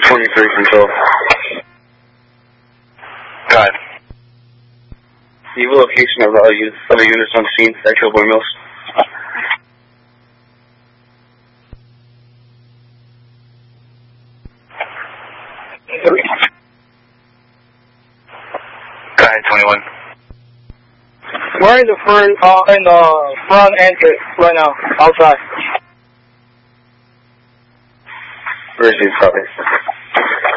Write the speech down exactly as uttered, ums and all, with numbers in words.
twenty-three control. Go ahead. The location of all units, other units on scene at Kilboy Mills. Go ahead, twenty-one. We're in the front, uh, in the front entrance right now, outside. Receive, copy.